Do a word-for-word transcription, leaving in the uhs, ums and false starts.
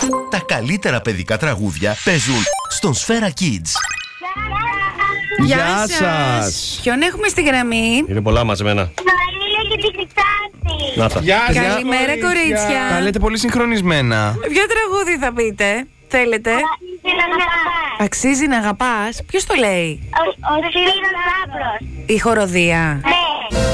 Τα καλύτερα παιδικά τραγούδια παίζουν στον Σφαίρα Kids. Γεια Γεια σας. σας. Ποιον έχουμε στη γραμμή? Είναι πολλά μαζεμένα. Μαρίλια και την Χρυσάφη. Να τα. Γεια σας, Καλημέρα, κορίτσια. Τα λέτε πολύ συγχρονισμένα. Ποιο τραγούδι θα πείτε? Θέλετε? Αξίζει να αγαπάς. Ποιος το λέει? Ο Σπύρος Λάμπρος. Η χοροδία. Ναι.